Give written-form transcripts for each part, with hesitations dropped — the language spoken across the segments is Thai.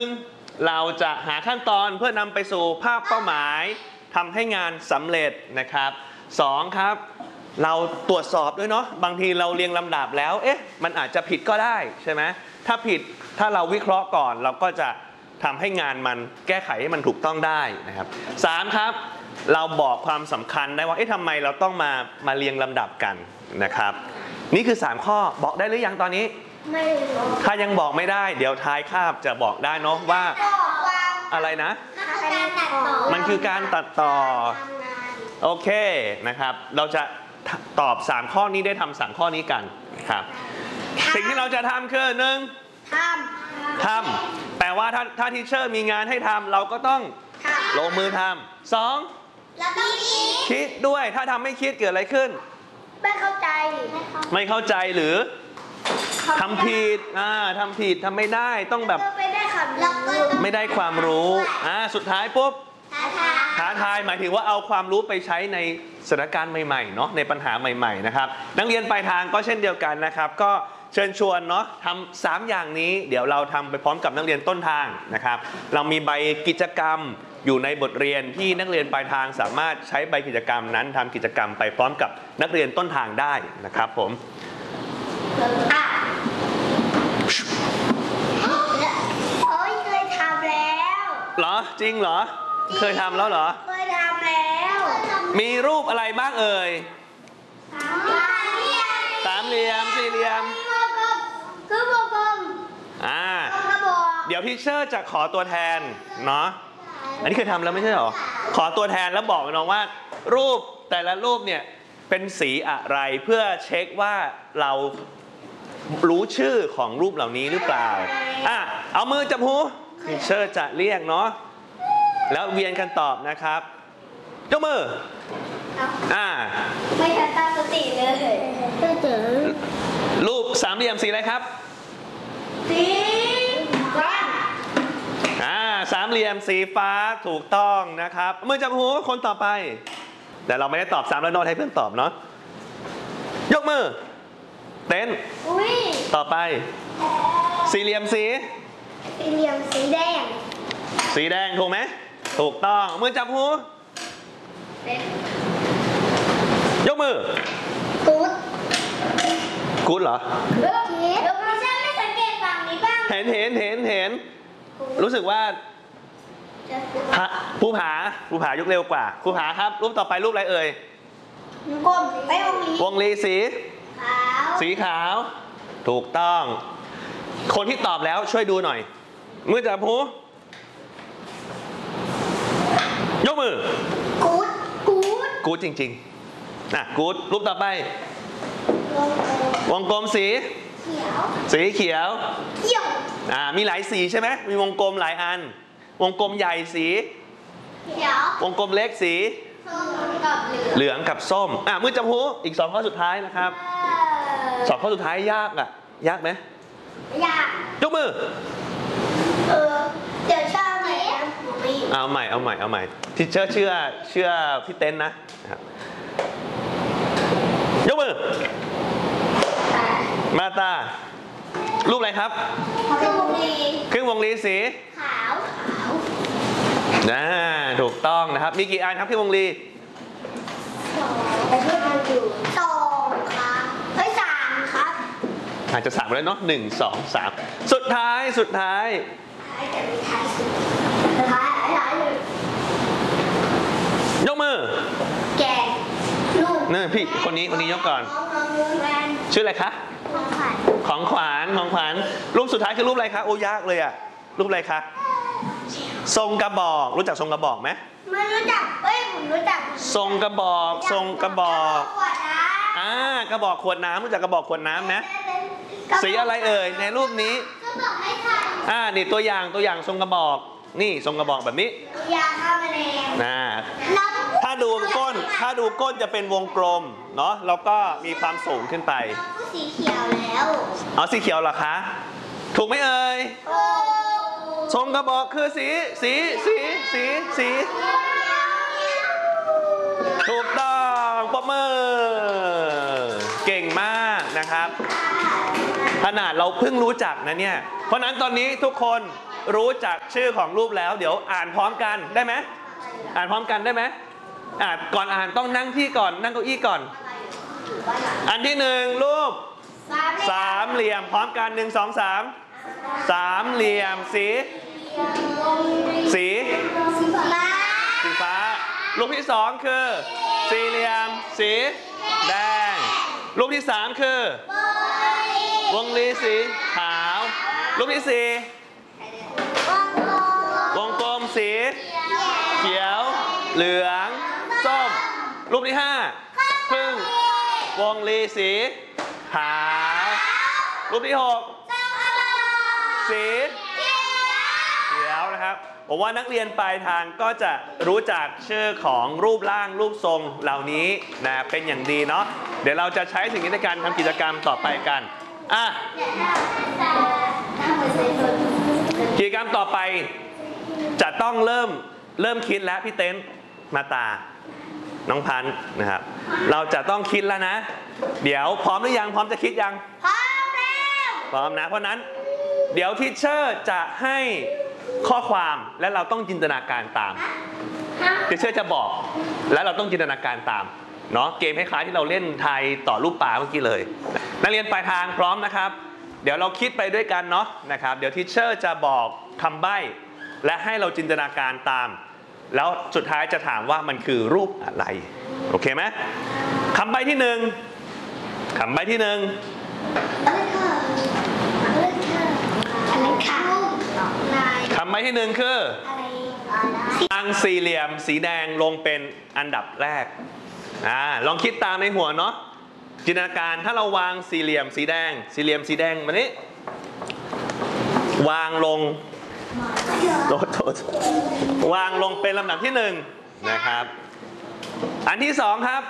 เราจะหาขั้นตอนเพื่อนำไปสู่ภาพเป้าหมายทำให้งานสำเร็จนะครับ2ครับเราตรวจสอบด้วยเนาะบางทีเราเรียงลำดับแล้วมันอาจจะผิดก็ได้ใช่ไหมถ้าผิดถ้าเราวิเคราะห์ก่อนเราก็จะทำให้งานมันแก้ไขให้มันถูกต้องได้นะครับ3ครับเราบอกความสำคัญได้ว่าทำไมเราต้องมาเรียงลำดับกันนะครับนี่คือ3ข้อบอกได้หรือยังตอนนี้ไม่ถ้ายังบอกไม่ได้เดี๋ยวท้ายคาบจะบอกได้เนาะว่าอะไรนะมันคือการตัดต่อโอเคนะครับเราจะตอบ3ข้อนี้ได้ทำ3ข้อนี้กันนะครับสิ่งที่เราจะทำคือทำแปลว่าถ้าทีเชอร์มีงานให้ทำเราก็ต้องลงมือทำ2เราต้องคิดด้วยถ้าทำไม่คิดเกิดอะไรขึ้นไม่เข้าใจหรือทำผิดทำผิดทำไม่ได้ต้องแบบไม่ได้ความรู้สุดท้ายปุ๊บท้าทายหมายถึงว่าเอาความรู้ไปใช้ในสถานการณ์ใหม่ๆเนาะในปัญหาใหม่ๆนะครับนักเรียนปลายทางก็เช่นเดียวกันนะครับก็เชิญชวนเนาะทำ3อย่างนี้เดี๋ยวเราทำไปพร้อมกับนักเรียนต้นทางนะครับเรามีใบกิจกรรมอยู่ในบทเรียนที่นักเรียนปลายทางสามารถใช้ใบกิจกรรมนั้นทำกิจกรรมไปพร้อมกับนักเรียนต้นทางได้นะครับผมเคยทำแล้วเหรอจริงเหรอเคยทำแล้วเหรอเคยทำแล้วมีรูปอะไรบ้างเอ่ยสามเหลี่ยมสี่เหลี่ยมคือวงกลมเดี๋ยวทีเชอร์จะขอตัวแทนเนาะอันนี้เคยทำแล้วไม่ใช่หรอขอตัวแทนแล้วบอกน้องว่ารูปแต่ละรูปเนี่ยเป็นสีอะไรเพื่อเช็คว่าเรารู้ชื่อของรูปเหล่านี้หรือเปล่าเอามือจับหูทีเชอร์จะเรียกเนาะแล้วเวียนกันตอบนะครับยกมือไม่ทันตั้งสติเลยรูปสามเหลี่ยมสีอะไรครับสีฟ้าสามเหลี่ยมสีฟ้าถูกต้องนะครับมือจับหูคนต่อไปแต่เราไม่ได้ตอบ3แล้วโน้ตให้เพื่อนตอบเนาะยกมือเต้นต่อไปสี่เหลี่ยมสีแดงถูกไหมถูกต้องมือจับหูยกมือกู๊ดเหรอฉันไม่สังเกตฝั่งนี้บ้างเห็นรู้สึกว่าภูผายกเร็วกว่าภูผาครับรูปต่อไปรูปอะไรเอ่ยวงลีสีขาวถูกต้องคนที่ตอบแล้วช่วยดูหน่อยมือจับหูยกมือกู๊ดจริงๆกู๊ดรูปต่อไปวงกลมสีเขียวมีหลายสีใช่ไหมมีวงกลมหลายอันวงกลมใหญ่สีเขียววงกลมเล็กสีเหลืองกับส้มมือจับหูอีก2ข้อสุดท้ายนะครับ2ข้อสุดท้ายยากไหมยากยกมือเดี๋ยวเชื่อไหมเอาใหม่ที่เชื่อพี่เต้นนะยกมือมาตารูปอะไรครับครึ่งวงลีสีขาวถูกต้องนะครับมีกี่อันครับครึ่งวงลี 2ครับ3ครับอาจจะ3แล้วเนาะ1 2 3สุดท้ายยกมือแกะลูกพี่คนนี้ยกก่อนชื่ออะไรคะของขวัญรูปสุดท้ายคือรูปอะไรคะโอ้ยากเลยรูปอะไรคะทรงกระบอกรู้จักทรงกระบอกไหมไม่รู้จักผมรู้จักทรงกระบอกกระบอกขวดน้ำรู้จักกระบอกขวดน้ำไหมสีอะไรเอ่ยในรูปนี้นี่ตัวอย่างทรงกระบอกนี่ทรงกระบอกแบบนี้ถ้าดูก้นจะเป็นวงกลมเนาะแล้วก็มีความสูงขึ้นไปสีเขียวแล้วสีเขียวเหรอคะถูกไหมเอ่ยทรงกระบอกคือสีถูกต้องปรบมือเก่งมากนะครับขนาดเราเพิ่งรู้จักนะเนี่ยเพราะนั้นตอนนี้ทุกคนรู้จักชื่อของรูปแล้วเดี๋ยวอ่านพร้อมกันได้ไหมอ่านพร้อมกันได้ไหมก่อนอ่านต้องนั่งที่ก่อนนั่งเก้าอี้ก่อน อันที่หนึ่งรูปสามเหลี่ยมพร้อมกัน1 2 3สามเหลี่ยมสีฟ้ารูปที่สองคือสี่เหลี่ยมสีแดงรูปที่สามคือวงรีสีขาวรูปที่สี่วงกลมสีเขียวเหลืองส้มรูปที่ห้าพึ่งวงรีสีขาวรูปที่หกสีเขียวนะครับผมว่านักเรียนปลายทางก็จะรู้จักชื่อของรูปร่างรูปทรงเหล่านี้นะเป็นอย่างดีเนาะเดี๋ยวเราจะใช้สิ่งนี้ในการทำกิจกรรมต่อไปกันกิจกรรมต่อไปจะต้องเริ่มคิดแล้วพี่เต้นมาตาน้องพันธ์นะครับเราจะต้องคิดแล้วนะเดี๋ยวพร้อมหรือยังพร้อมจะคิดยังพร้อมแล้วพร้อมนะเพราะนั้นเดี๋ยวทีเชอร์จะให้ข้อความและเราต้องจินตนาการตามทีเชอร์จะบอกและเราต้องจินตนาการตามเนาะเกมคล้ายๆที่เราเล่นทายต่อรูปปลาเมื่อกี้เลยนักเรียนปลายทางพร้อมนะครับเดี๋ยวเราคิดไปด้วยกันเนาะนะครับเดี๋ยวทีเชอร์จะบอกคำใบ้และให้เราจินตนาการตามแล้วสุดท้ายจะถามว่ามันคือรูปอะไรโอเคไหมคำใบ้ที่หนึ่งคำใบ้ที่หนึ่งคำใบ้ที่หนึ่งคือวางสี่เหลี่ยมสีแดงลงเป็นอันดับแรกลองคิดตามในหัวเนาะจินตนาการถ้าเราวางสี่เหลี่ยมสีแดงมานี้วางลงวางลงเป็นลำดับที่หนึ่งนะครับอันที่สองครับ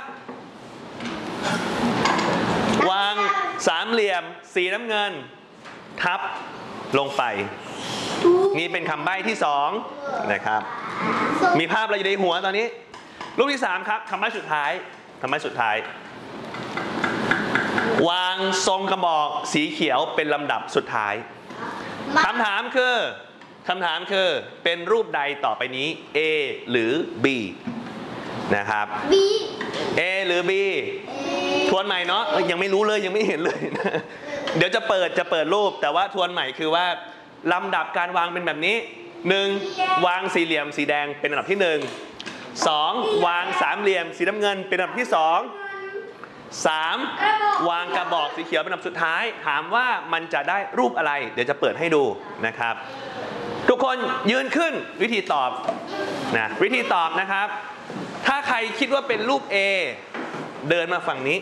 วางสามเหลี่ยมสีน้ำเงินทับลงไปนี่เป็นคำใบ้ที่สองนะครับมีภาพอะไรอยู่ในหัวตอนนี้รูปที่สามครับคำใบ้สุดท้ายวางทรงกระบอกสีเขียวเป็นลำดับสุดท้ายคำถามคือเป็นรูปใดต่อไปนี้ A หรือ B นะครับ B A หรือ B ทวนใหม่เนาะยังไม่รู้เลยยังไม่เห็นเลยเดี๋ยวจะเปิดรูปแต่ว่าทวนใหม่คือว่าลำดับการวางเป็นแบบนี้ 1. วางสี่เหลี่ยมสีแดงเป็นอันดับที่ 1 2. วางสามเหลี่ยมสีน้ำเงินเป็นอันดับที่ 2 3. วางกระบอกสีเขียวเป็นอันดับสุดท้ายถามว่ามันจะได้รูปอะไรเดี๋ยวจะเปิดให้ดูนะครับทุกคนยืนขึ้นวิธีตอบนะครับถ้าใครคิดว่าเป็นรูป A เดินมาฝั่งนี้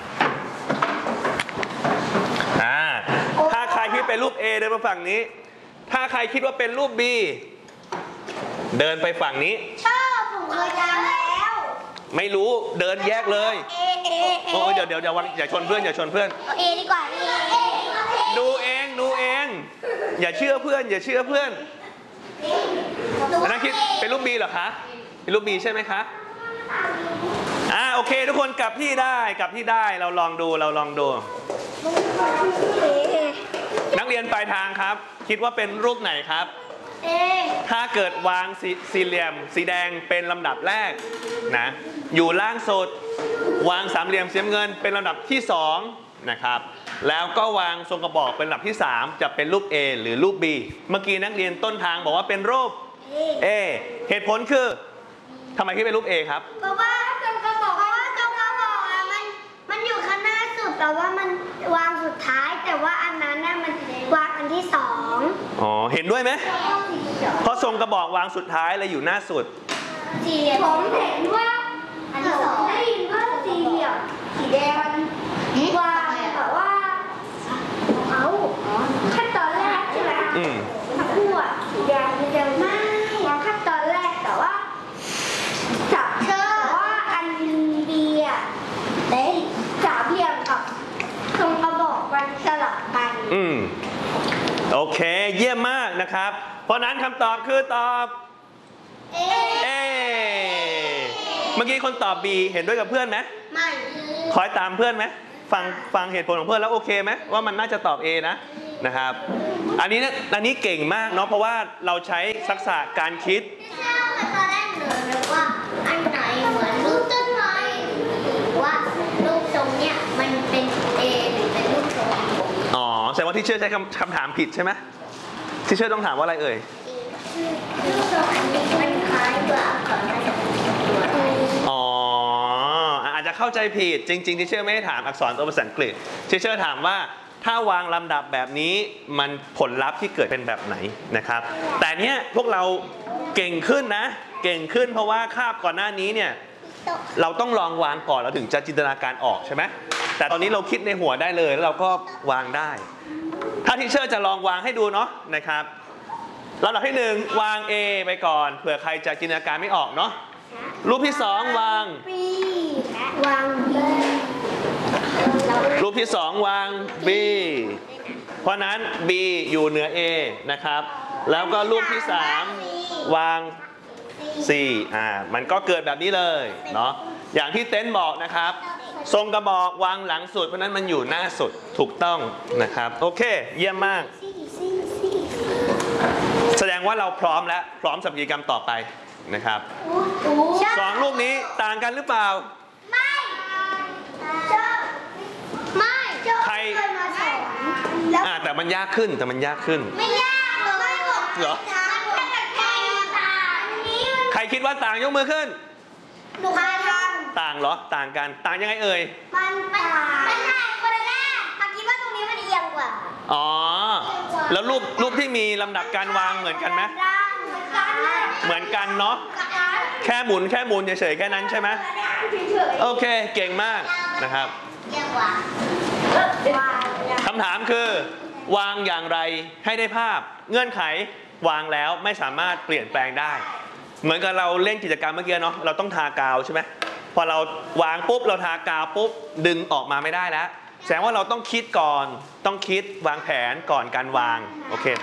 ถ้าใครคิดเป็นรูป A เดินมาฝั่งนี้ถ้าใครคิดว่าเป็นรูป B เดินไปฝั่งนี้ชอบผมเคยจำแล้วไม่รู้เดินแยกเลยโอ้ยเดี๋ยวอย่าชนเพื่อนเอดีกว่าดูเองอย่าเชื่อเพื่อนอันนั้นคิดเป็นรูป B เหรอคะเป็นรูป B ใช่ไหมคะโอเคทุกคนกลับที่ได้เราลองดูนักเรียนปลายทางครับคิดว่าเป็นรูปไหนครับถ้าเกิดวางสี่เหลี่ยมสีแดงเป็นลำดับแรกนะอยู่ล่างสุดวางสามเหลี่ยมสีน้ำเงินเป็นลำดับที่2นะครับแล้วก็วางทรงกระบอกเป็นลำดับที่3จะเป็นรูป A หรือรูป B เมื่อกี้นักเรียนต้นทางบอกว่าเป็นรูป A เหตุผลคือทำไมคิดเป็นรูป A ครับเพราะว่าทรงกระบอกมันอยู่ข้างหน้าสุดแต่ว่ามันวางสุดท้ายแต่ว่าอันนั้นน่ะมันวางอันที่2 เห็นด้วยไหมเพราะทรงกระบอกวางสุดท้ายเลยอยู่หน้าสุดผมเห็นว่าอันที่2ได้ยินว่าสี่เหลี่ยมสีแดงมันวางแต่ว่าขั้นตอนแรกใช่ไหมทั้งคู่สีแดงมันจะไม่วางขั้นตอนแรกแต่ว่าจับว่าอันดีได้สามเหลี่ยมกับทรงกระบอกมันสลับกันโอเคเยี่ยมมากนะครับเพราะนั้นคำตอบคือตอบ A เมื่อกี้คนตอบ B เห็นด้วยกับเพื่อนไหมไม่คอยตามเพื่อนไหมฟังเหตุผลของเพื่อนแล้วโอเคไหมว่ามันน่าจะตอบ A นะครับอันนี้เก่งมากเนาะเพราะว่าเราใช้ทักษะการคิดตอนแรกหนูนึกว่าอันไหนเหมือนรูปต้นไม้หรือว่ารูปทรงเนี่ยมันเป็นเอหรือเป็นรูปทรงอ๋อแสดงว่าที่เชื่อใช้คำถามผิดใช่ไหมที่เชื่อต้องถามว่าอะไรเอ่ยรูปทรงอันนี้มันคล้ายตัวอักษรภาษาอังกฤษตัวอ๋ออาจจะเข้าใจผิดจริงๆที่เชื่อไม่ได้ถามอักษรตัวภาษาอังกฤษที่เชื่อถามว่าถ้าวางลำดับแบบนี้มันผลลัพธ์ที่เกิดเป็นแบบไหนนะครับ แต่เนี้ยพวกเราเก่งขึ้นนะ เก่งขึ้นเพราะว่าคาบก่อนหน้านี้เนี่ยเราต้องลองวางก่อนเราถึงจะจินตนาการออกใช่ไหมแต่ตอนนี้เราคิดในหัวได้เลยแล้วเราก็วางได้ ถ้าทีเชอร์จะลองวางให้ดูเนาะนะครับลำดับที่ 1 วาง A ไปก่อนเผื่อใครจะจินตนาการไม่ออกเนาะรูปที่ 2 วาง B วาง B รูปที่ 2 วาง B เพราะนั้น B อยู่เหนือ A นะครับแล้วก็รูปที่ 3 วาง C มันก็เกิดแบบนี้เลยเนาะอย่างที่เต้นบอกนะครับทรงกระบอกวางหลังสุดเพราะนั้นมันอยู่หน้าสุดถูกต้องนะครับโอเคเยี่ยมมาก แสดงว่าเราพร้อมแล้วพร้อมสำหรับกิจกรรมต่อไปนะครับ2รูปนี้ต่างกันหรือเปล่าใครแต่มันยากขึ้นไม่ยากเลยเหรอใครคิดว่าต่างยกมือขึ้นหนูเคยทต่างเหรอต่างกันต่างยังไงเอ่ยำมันต่างคนละแรกพักคิดว่าตรงนี้มันเอียงกว่าอ๋อแล้วรูปที่มีลำดับการวางเหมือนกันไหมเหมือนกันเนาะแค่หมุนเฉยๆแค่นั้นใช่ไหมโอเคเก่งมากนะครับเอียงกว่าคำถามคือวางอย่างไรให้ได้ภาพเงื่อนไขวางแล้วไม่สามารถเปลี่ยนแปลงได้เหมือนกับเราเล่นกิจกรรมเมื่อกี้เนาะเราต้องทากาวใช่ไหมพอเราวางปุ๊บเราทากาวปุ๊บดึงออกมาไม่ได้แล้วแสดงว่าเราต้องคิดก่อนต้องคิดวางแผนก่อนการวางโอเค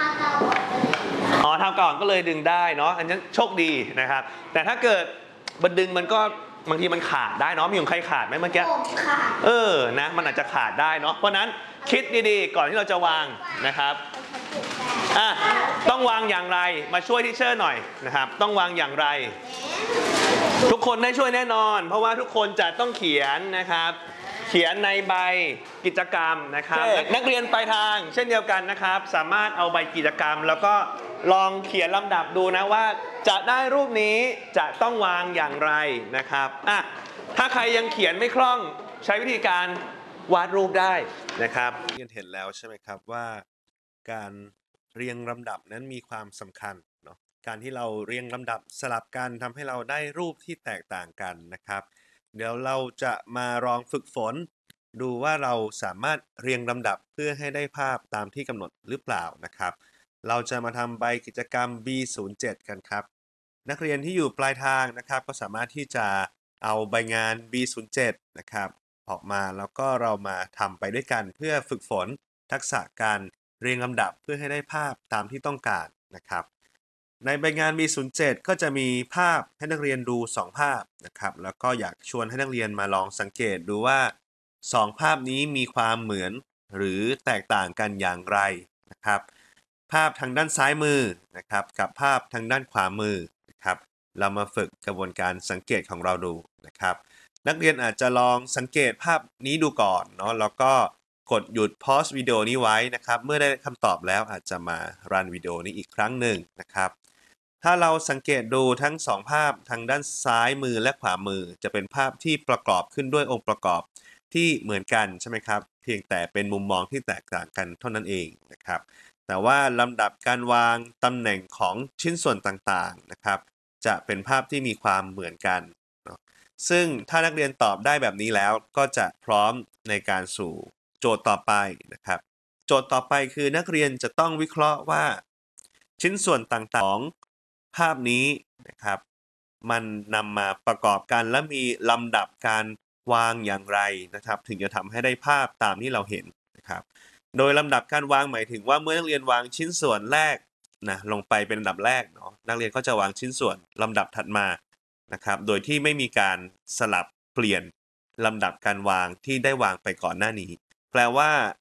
ทากก่อนก็เลยดึงได้เนาะอันนี้โชคดีนะครับแต่ถ้าเกิดมันดึงมันก็บางทีมันขาดได้เนาะมีของใครขาดไหมเมื่อกี้นะมันอาจจะขาดได้เนาะเพราะนั้นคิดดีๆก่อนที่เราจะวางนะครับต้องวางอย่างไรมาช่วยที่เชอร์หน่อยนะครับต้องวางอย่างไรทุกคนได้ช่วยแน่นอนเพราะว่าทุกคนจะต้องเขียนนะครับเขียนในใบกิจกรรมนะครับนักเรียนปลายทางเช่นเดียวกันนะครับสามารถเอาใบกิจกรรมแล้วก็ลองเขียนลำดับดูนะว่าจะได้รูปนี้จะต้องวางอย่างไรนะครับถ้าใครยังเขียนไม่คล่องใช้วิธีการวาดรูปได้นะครับเรียนเห็นแล้วใช่ไหมครับว่าการเรียงลำดับนั้นมีความสำคัญเนาะการที่เราเรียงลำดับสลับกันทำให้เราได้รูปที่แตกต่างกันนะครับเดี๋ยวเราจะมาลองฝึกฝนดูว่าเราสามารถเรียงลำดับเพื่อให้ได้ภาพตามที่กำหนดหรือเปล่านะครับเราจะมาทำใบกิจกรรม B07 กันครับนักเรียนที่อยู่ปลายทางนะครับก็สามารถที่จะเอาใบงาน B07 นะครับออกมาแล้วก็เรามาทำไปด้วยกันเพื่อฝึกฝนทักษะการเรียงลำดับเพื่อให้ได้ภาพตามที่ต้องการนะครับในใบงาน B07 ก็จะมีภาพให้นักเรียนดู2ภาพนะครับแล้วก็อยากชวนให้นักเรียนมาลองสังเกตดูว่า2ภาพนี้มีความเหมือนหรือแตกต่างกันอย่างไรนะครับภาพทางด้านซ้ายมือนะครับกับภาพทางด้านขวามือนะครับเรามาฝึกกระบวนการสังเกตของเราดูนะครับนักเรียนอาจจะลองสังเกตภาพนี้ดูก่อนเนาะแล้วก็กดหยุดพอสวิดีโอนี้ไว้นะครับเมื่อได้คำตอบแล้วอาจจะมารันวิดีโอนี้อีกครั้งหนึ่งนะครับถ้าเราสังเกตดูทั้ง2ภาพทางด้านซ้ายมือและขวามือจะเป็นภาพที่ประกอบขึ้นด้วยองค์ประกอบที่เหมือนกันใช่ไหมครับเพียงแต่เป็นมุมมองที่แตกต่างกันเท่านั้นเองนะครับแต่ว่าลำดับการวางตำแหน่งของชิ้นส่วนต่างๆนะครับจะเป็นภาพที่มีความเหมือนกันซึ่งถ้านักเรียนตอบได้แบบนี้แล้วก็จะพร้อมในการสู่โจทย์ต่อไปนะครับโจทย์ต่อไปคือนักเรียนจะต้องวิเคราะห์ว่าชิ้นส่วนต่างๆของภาพนี้นะครับมันนำมาประกอบกันและมีลำดับการวางอย่างไรนะครับถึงจะทำให้ได้ภาพตามที่เราเห็นนะครับโดยลำดับการวางหมายถึงว่าเมื่อนักเรียนวางชิ้นส่วนแรกนะลงไปเป็นลำดับแรกเนาะนักเรียนก็จะวางชิ้นส่วนลำดับถัดมานะครับโดยที่ไม่มีการสลับเปลี่ยนลำดับการวางที่ได้วางไปก่อนหน้านี้แปลว่า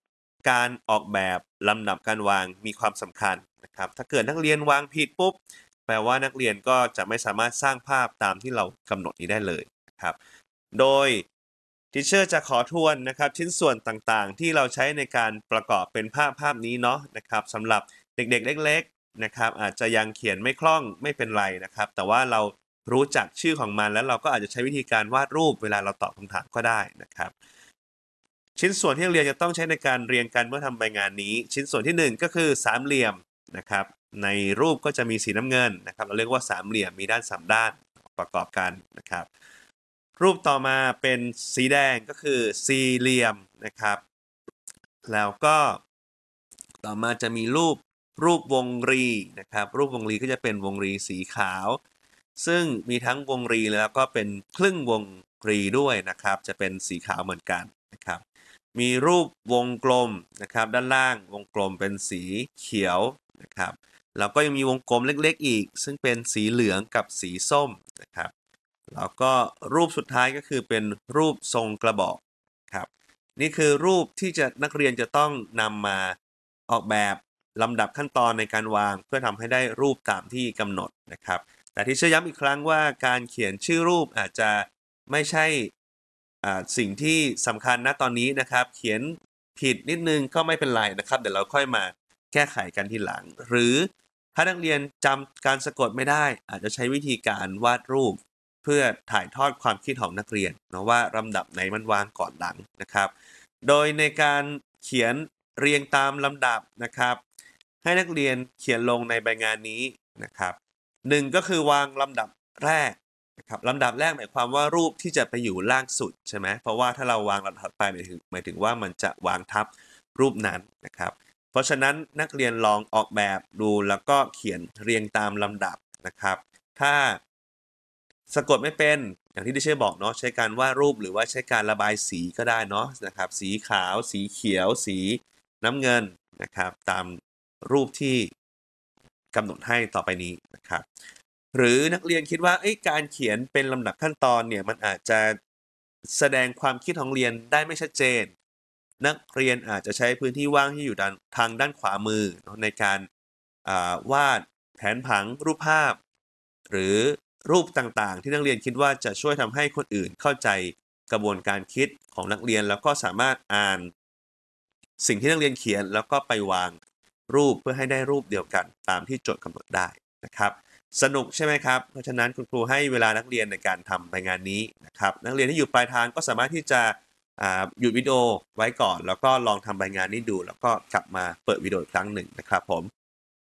การออกแบบลำดับการวางมีความสำคัญนะครับถ้าเกิดนักเรียนวางผิดปุ๊บแปลว่านักเรียนก็จะไม่สามารถสร้างภาพตามที่เรากำหนดนี้ได้เลยนะครับโดยทีเชอร์จะขอทวนนะครับชิ้นส่วนต่างๆที่เราใช้ในการประกอบเป็นภาพนี้เนาะนะครับสำหรับเด็กๆเล็กๆนะครับอาจจะยังเขียนไม่คล่องไม่เป็นไรนะครับแต่ว่าเรารู้จักชื่อของมันแล้วเราก็อาจจะใช้วิธีการวาดรูปเวลาเราตอบคำถามก็ได้นะครับชิ้นส่วนที่นักเรียนจะต้องใช้ในการเรียงกันเมื่อทำใบงานนี้ชิ้นส่วนที่1ก็คือสามเหลี่ยมนะครับในรูปก็จะมีสีน้ำเงินนะครับเราเรียกว่าสามเหลี่ยมมีด้าน3ด้านประกอบกันนะครับรูปต่อมาเป็นสีแดงก็คือสี่เหลี่ยมนะครับแล้วก็ต่อมาจะมีรูปวงรีนะครับรูปวงรีก็จะเป็นวงรีสีขาวซึ่งมีทั้งวงรีแล้วก็เป็นครึ่งวงรีด้วยนะครับจะเป็นสีขาวเหมือนกันนะครับมีรูปวงกลมนะครับด้านล่างวงกลมเป็นสีเขียวนะครับแล้วก็ยังมีวงกลมเล็กๆอีกซึ่งเป็นสีเหลืองกับสีส้มนะครับแล้วก็รูปสุดท้ายก็คือเป็นรูปทรงกระบอกครับนี่คือรูปที่นักเรียนจะต้องนำมาออกแบบลำดับขั้นตอนในการวางเพื่อทำให้ได้รูปตามที่กำหนดนะครับแต่ที่ย้ำอีกครั้งว่าการเขียนชื่อรูปอาจจะไม่ใช่สิ่งที่สำคัญนะตอนนี้นะครับเขียนผิดนิดนึงก็ไม่เป็นไรนะครับเดี๋ยวเราค่อยมาแก้ไขกันทีหลังหรือถ้านักเรียนจำการสะกดไม่ได้อาจจะใช้วิธีการวาดรูปเพื่อถ่ายทอดความคิดของนักเรียนนะว่าลำดับไหนมันวางก่อนหลังนะครับโดยในการเขียนเรียงตามลำดับนะครับให้นักเรียนเขียนลงในใบงานนี้นะครับ1ก็คือวางลำดับแรกนะครับลำดับแรกหมายความว่ารูปที่จะไปอยู่ล่างสุดใช่ไหมเพราะว่าถ้าเราวางลำดับถัดไปหมายถึงว่ามันจะวางทับรูปนั้นนะครับเพราะฉะนั้นนักเรียนลองออกแบบดูแล้วก็เขียนเรียงตามลำดับนะครับถ้าสะกดไม่เป็นอย่างที่ดิเช่บอกเนาะใช้การวาดรูปหรือว่าใช้การระบายสีก็ได้เนาะนะครับสีขาวสีเขียวสีน้ำเงินนะครับตามรูปที่กำหนดให้ต่อไปนี้นะครับหรือนักเรียนคิดว่าการเขียนเป็นลำดับขั้นตอนเนี่ยมันอาจจะแสดงความคิดของเรียนได้ไม่ชัดเจนนักเรียนอาจจะใช้พื้นที่ว่างที่อยู่ทางด้านขวามือในการวาดแผนผังรูปภาพหรือรูปต่างๆที่นักเรียนคิดว่าจะช่วยทำให้คนอื่นเข้าใจกระบวนการคิดของนักเรียนแล้วก็สามารถอ่านสิ่งที่นักเรียนเขียนแล้วก็ไปวางรูปเพื่อให้ได้รูปเดียวกันตามที่โจทย์กำหนดได้นะครับสนุกใช่ไหมครับเพราะฉะนั้นคุณครูให้เวลานักเรียนในการทำใบงานนี้นะครับนักเรียนที่อยู่ปลายทางก็สามารถที่จะหยุดวิดีโอไว้ก่อนแล้วก็ลองทำใบงานนี้ดูแล้วก็กลับมาเปิดวิดีโออีกครั้งหนึ่งนะครับผม